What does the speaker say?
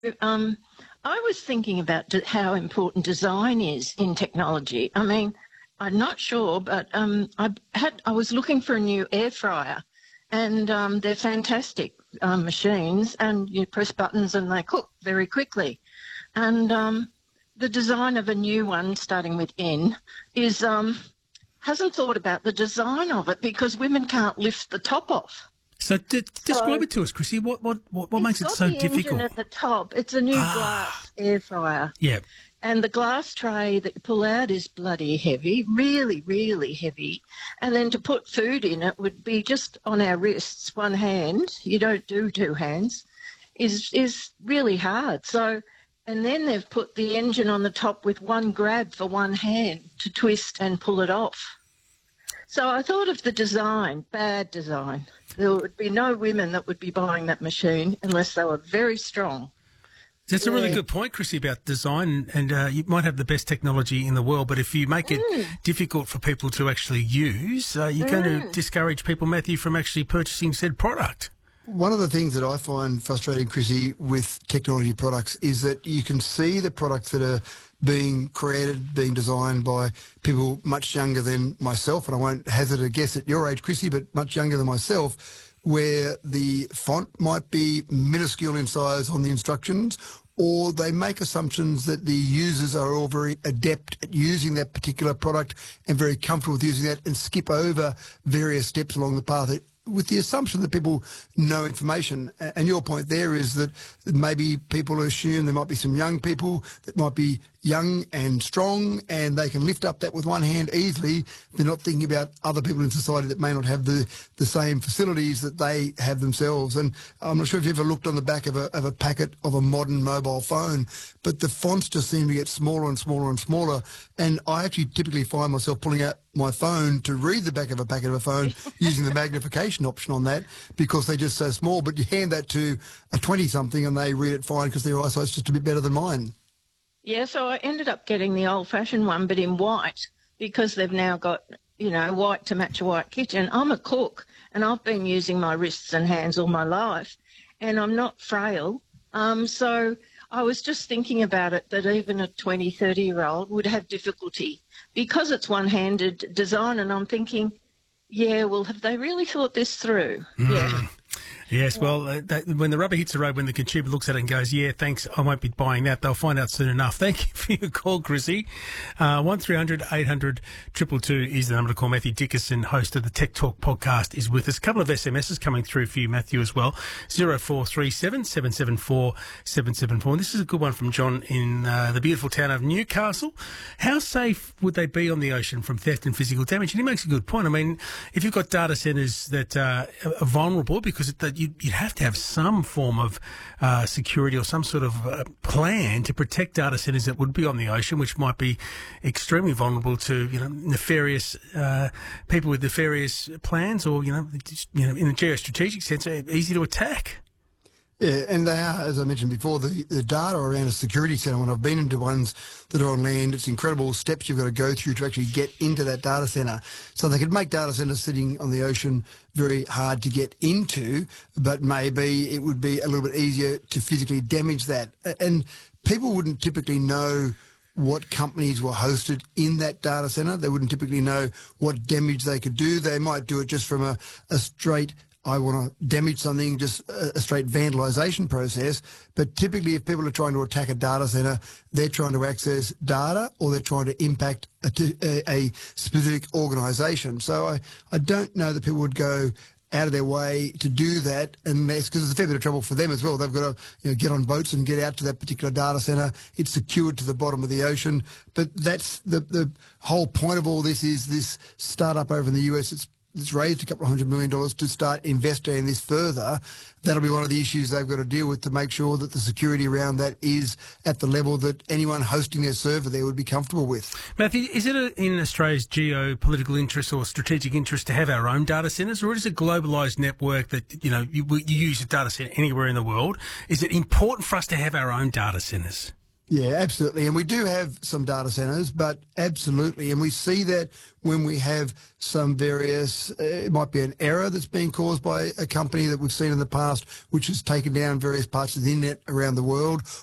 Um, I was thinking about how important design is in technology. I mean, I'm not sure, but I was looking for a new air fryer, and they're fantastic machines, and you press buttons and they cook very quickly. And the design of a new one, starting with N, is hasn't thought about the design of it because women can't lift the top off. So describe it to us, Chrissy. What makes it so difficult? It's got the engine at the top. It's a new glass air fryer. Yeah. And the glass tray that you pull out is bloody heavy, really, really heavy. And then to put food in it would be just on our wrists, one hand. You don't do two hands. Is really hard. So, and then they've put the engine on the top with one grab for one hand to twist and pull it off. So I thought of the design, bad design. There would be no women that would be buying that machine unless they were very strong. That's a really good point, Chrissy, about design. And you might have the best technology in the world, but if you make it difficult for people to actually use, you're going to discourage people, Matthew, from actually purchasing said product. One of the things that I find frustrating, Chrissy, with technology products is that you can see the products that are being created, being designed by people much younger than myself, and I won't hazard a guess at your age, Chrissy, but much younger than myself, where the font might be minuscule in size on the instructions, or they make assumptions that the users are all very adept at using that particular product and very comfortable with using that and skip over various steps along the path with the assumption that people know information. And your point there is that maybe people assume there might be some young people that might be young and strong and they can lift up that with one hand easily. They're not thinking about other people in society that may not have the same facilities that they have themselves. And I'm not sure if you've ever looked on the back of a packet of a modern mobile phone, but the fonts just seem to get smaller and smaller and smaller. And I actually typically find myself pulling out my phone to read the back of a packet of a phone using the magnification option on that because they're just so small. But you hand that to a 20-something and they read it fine because their eyesight's just a bit better than mine. Yeah, so I ended up getting the old-fashioned one, but in white, because they've now got, white to match a white kitchen. I'm a cook, and I've been using my wrists and hands all my life, and I'm not frail. So I was just thinking about it, that even a 20, 30-year-old would have difficulty because it's one-handed design, and I'm thinking, yeah, well, have they really thought this through? Yeah. Yes, well, when the rubber hits the road, when the consumer looks at it and goes, yeah, thanks, I won't be buying that, they'll find out soon enough. Thank you for your call, Chrissy. 1300 800 222 is the number to call. Matthew Dickerson, host of the Tech Talk podcast, is with us. A couple of SMSs coming through for you, Matthew, as well. 0437 774 774. And this is a good one from John in the beautiful town of Newcastle. How safe would they be on the ocean from theft and physical damage? And he makes a good point. I mean, if you've got data centres that are vulnerable because you'd have to have some form of security or some sort of plan to protect data centres that would be on the ocean, which might be extremely vulnerable to nefarious people with nefarious plans, or in a geostrategic sense, easy to attack. Yeah, and they are, as I mentioned before, the data around a security centre, when I've been into ones that are on land, it's incredible steps you've got to go through to actually get into that data centre. So they could make data centres sitting on the ocean very hard to get into, but maybe it would be a little bit easier to physically damage that. And people wouldn't typically know what companies were hosted in that data centre. They wouldn't typically know what damage they could do. They might do it just from a straight I want to damage something, just a straight vandalisation process. But typically, if people are trying to attack a data centre, they're trying to access data or they're trying to impact a specific organisation. So I don't know that people would go out of their way to do that, and because it's a fair bit of trouble for them as well. They've got to get on boats and get out to that particular data centre. It's secured to the bottom of the ocean. But that's the whole point of all this is this startup over in the US. It's raised a couple of $100 million to start investing in this further. That'll be one of the issues they've got to deal with to make sure that the security around that is at the level that anyone hosting their server there would be comfortable with. Matthew, is it in Australia's geopolitical interest or strategic interest to have our own data centres, or is it a globalised network that, you use a data centre anywhere in the world? Is it important for us to have our own data centres? Yeah, absolutely. And we do have some data centres, but absolutely. And we see that when we have some various, it might be an error that's being caused by a company that we've seen in the past, which has taken down various parts of the internet around the world,